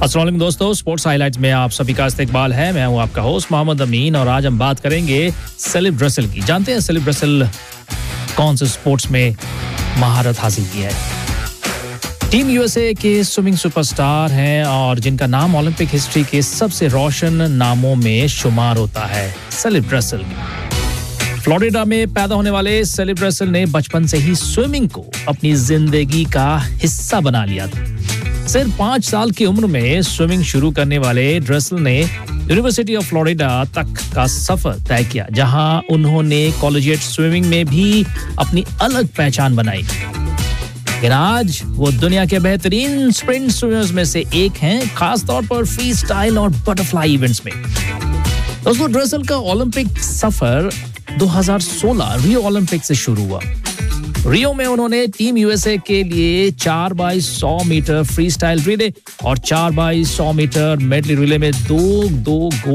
अस्सलाम वालेकुम दोस्तों, स्पोर्ट्स हाइलाइट्स में आप सभी का इस्तकबाल है। मैं हूं आपका होस्ट मोहम्मद अमीन और आज हम बात करेंगे सेलिब रसेल की। जानते हैं सेलिब रसेल कौन से स्पोर्ट्स में महारत हासिल की है? टीम यूएसए के स्विमिंग सुपरस्टार हैं और जिनका नाम ओलंपिक हिस्ट्री के सबसे रोशन नामों में शुमार होता है, सेलिब रसेल। फ्लोरिडा में पैदा होने वाले सेलिब रसेल ने बचपन से ही स्विमिंग को अपनी जिंदगी का हिस्सा बना लिया था। सिर्फ 5 साल की उम्र में स्विमिंग शुरू करने वाले रसेल ने यूनिवर्सिटी ऑफ फ्लोरिडा तक का सफर तय किया, जहां उन्होंने कॉलेजिएट स्विमिंग में भी अपनी अलग पहचान बनाई। लेकिन आज वो दुनिया के बेहतरीन स्प्रिंट स्विमर्स में से एक हैं, खास तौर पर फ्री स्टाइल और बटरफ्लाई इवेंट्स में। दोस्तों, रसेल का ओलंपिक सफर 2016 रियो ओलंपिक से शुरू हुआ। रियो में उन्होंने टीम यूएसए के लिए 4x100 metre free style relay और 4x100 मीटर मेडली रिले में दो गोल्ड